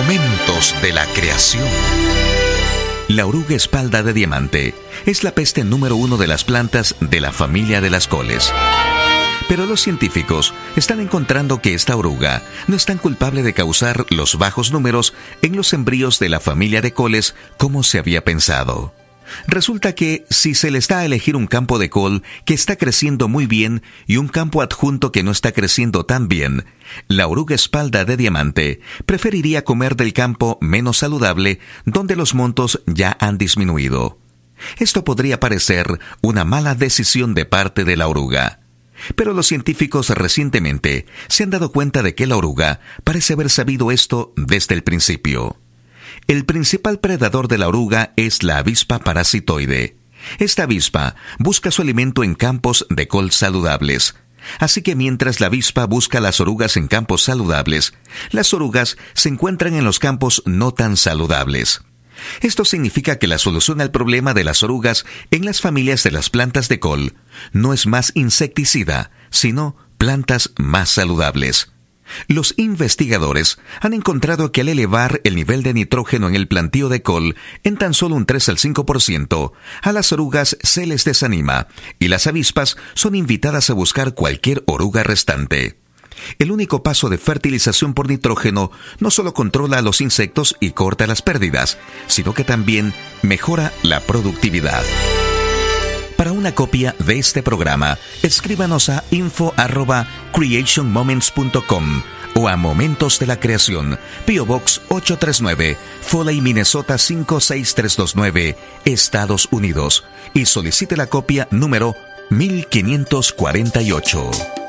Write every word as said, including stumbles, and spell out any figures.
Momentos de la creación. La oruga espalda de diamante es la peste número uno de las plantas de la familia de las coles. Pero los científicos están encontrando que esta oruga no es tan culpable de causar los bajos números en los embrios de la familia de coles como se había pensado. Resulta que si se les da a elegir un campo de col que está creciendo muy bien y un campo adjunto que no está creciendo tan bien, la oruga espalda de diamante preferiría comer del campo menos saludable donde los montos ya han disminuido. Esto podría parecer una mala decisión de parte de la oruga. Pero los científicos recientemente se han dado cuenta de que la oruga parece haber sabido esto desde el principio. El principal predador de la oruga es la avispa parasitoide. Esta avispa busca su alimento en campos de col saludables. Así que mientras la avispa busca las orugas en campos saludables, las orugas se encuentran en los campos no tan saludables. Esto significa que la solución al problema de las orugas en las familias de las plantas de col no es más insecticida, sino plantas más saludables. Los investigadores han encontrado que al elevar el nivel de nitrógeno en el plantío de col en tan solo un tres al cinco por ciento, a las orugas se les desanima y las avispas son invitadas a buscar cualquier oruga restante. El único paso de fertilización por nitrógeno no solo controla a los insectos y corta las pérdidas, sino que también mejora la productividad. Para una copia de este programa, escríbanos a info arroba creation moments punto com o a Momentos de la Creación, P O Box ocho tres nueve, Foley, Minnesota cinco seis tres dos nueve, Estados Unidos, y solicite la copia número mil quinientos cuarenta y ocho.